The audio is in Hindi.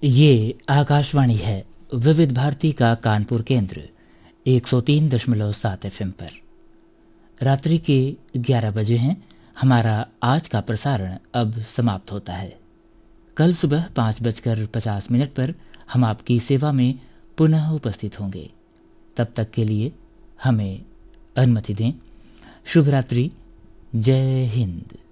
ये आकाशवाणी है, विविध भारती का कानपुर केंद्र 103.7 एफएम पर। रात्रि के 11 बजे हैं। हमारा आज का प्रसारण अब समाप्त होता है। कल सुबह 5:50 पर हम आपकी सेवा में पुनः उपस्थित होंगे। तब तक के लिए हमें अनुमति दें। शुभ रात्रि। जय हिंद।